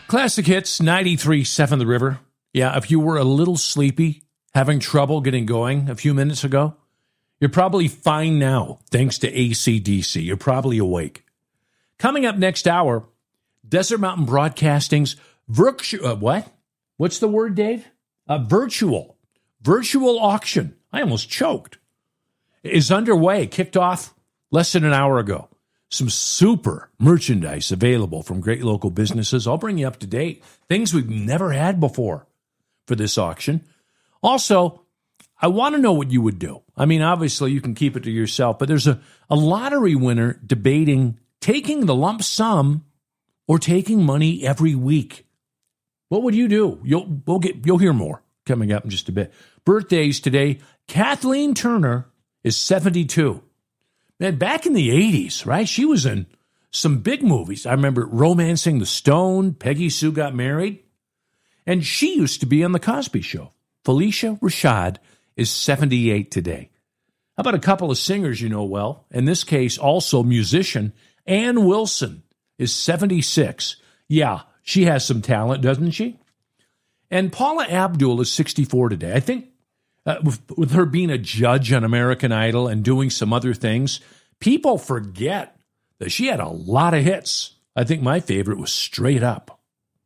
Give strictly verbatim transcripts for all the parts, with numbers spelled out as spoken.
Classic Hits, ninety-three point seven The River. Yeah, if you were a little sleepy, having trouble getting going a few minutes ago, you're probably fine now, thanks to A C D C. You're probably awake. Coming up next hour, Desert Mountain Broadcasting's virtual, uh, what? What's the word, Dave? Uh, virtual. Virtual auction. I almost choked. Is underway, kicked off less than an hour ago. Some super merchandise available from great local businesses. I'll bring you up to date. Things we've never had before for this auction. Also, I want to know what you would do. I mean, obviously, you can keep it to yourself, but there's a, a lottery winner debating taking the lump sum or taking money every week. What would you do? You'll, we'll get, you'll hear more coming up in just a bit. Birthdays today. Kathleen Turner is seventy-two. Man, back in the eighties, right? She was in some big movies. I remember Romancing the Stone, Peggy Sue Got Married. And she used to be on The Cosby Show. Felicia Rashad is seventy-eight today. How about a couple of singers you know well? In this case, also musician Ann Wilson is seventy-six. Yeah, she has some talent, doesn't she? And Paula Abdul is sixty-four today. I think uh, with, with her being a judge on American Idol and doing some other things, people forget that she had a lot of hits. I think my favorite was Straight Up.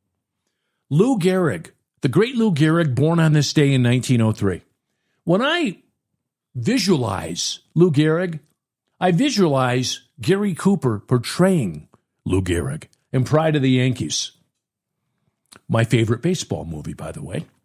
Lou Gehrig, the great Lou Gehrig, born on this day in nineteen oh three. When I visualize Lou Gehrig, I visualize Gary Cooper portraying Lou Gehrig in Pride of the Yankees. My favorite baseball movie, by the way.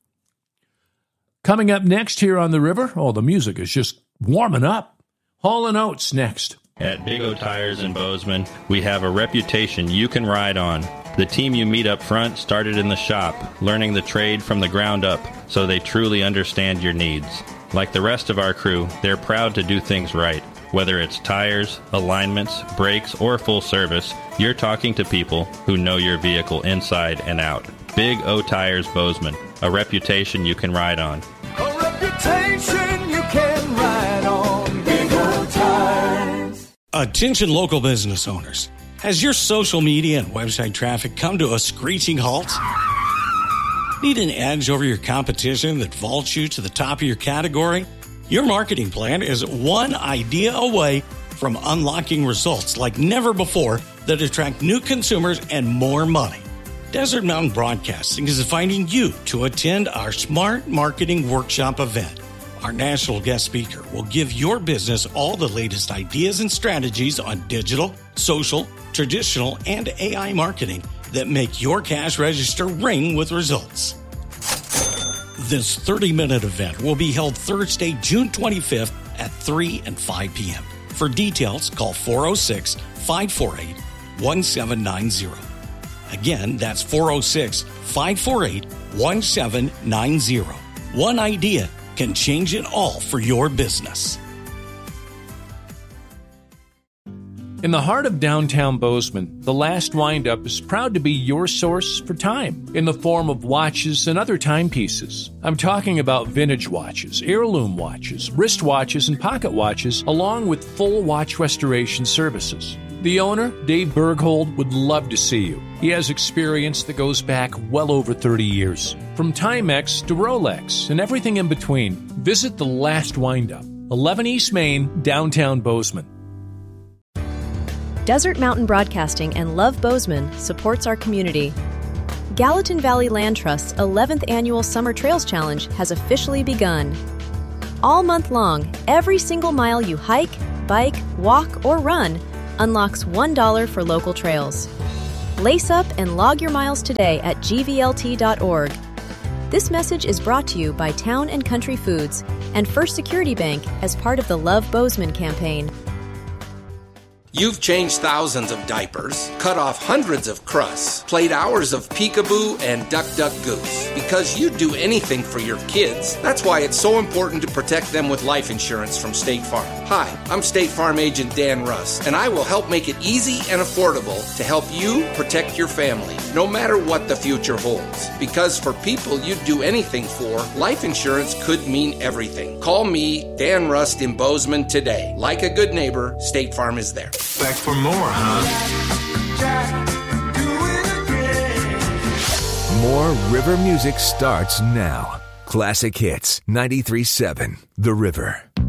Coming up next here on the river, oh, the music is just warming up. Hall and Oates next. At Big O Tires in Bozeman, we have a reputation you can ride on. The team you meet up front started in the shop, learning the trade from the ground up, so they truly understand your needs. Like the rest of our crew, they're proud to do things right. Whether it's tires, alignments, brakes, or full service, you're talking to people who know your vehicle inside and out. Big O Tires Bozeman, a reputation you can ride on. A reputation you can ride on. Big O Tires. Attention local business owners. Has your social media and website traffic come to a screeching halt? Need an edge over your competition that vaults you to the top of your category? Your marketing plan is one idea away from unlocking results like never before that attract new consumers and more money. Desert Mountain Broadcasting is inviting you to attend our Smart Marketing Workshop event. Our national guest speaker will give your business all the latest ideas and strategies on digital, social, traditional, and A I marketing that make your cash register ring with results. This thirty-minute event will be held Thursday, June twenty-fifth at three and five p.m. For details, call four oh six, five four eight, one seven nine zero. Again, that's four oh six, five four eight, one seven nine zero. One idea can change it all for your business. In the heart of downtown Bozeman, the Last Windup is proud to be your source for time in the form of watches and other timepieces. I'm talking about vintage watches, heirloom watches, wristwatches, and pocket watches, along with full watch restoration services. The owner, Dave Berghold, would love to see you. He has experience that goes back well over thirty years. From Timex to Rolex and everything in between, visit the Last Windup, eleven East Main, downtown Bozeman. Desert Mountain Broadcasting and Love Bozeman supports our community. Gallatin Valley Land Trust's eleventh Annual Summer Trails Challenge has officially begun. All month long, every single mile you hike, bike, walk, or run unlocks one dollar for local trails. Lace up and log your miles today at G V L T dot org. This message is brought to you by Town and Country Foods and First Security Bank as part of the Love Bozeman campaign. You've changed thousands of diapers, cut off hundreds of crusts, played hours of peekaboo and duck duck goose. Because you'd do anything for your kids, that's why it's so important to protect them with life insurance from State Farm. Hi, I'm State Farm Agent Dan Russ, and I will help make it easy and affordable to help you protect your family, no matter what the future holds. Because for people you'd do anything for, life insurance could mean everything. Call me, Dan Rust in Bozeman today. Like a good neighbor, State Farm is there. Back for more, huh? Jack, do it again. More River music starts now. Classic Hits ninety-three point seven The River.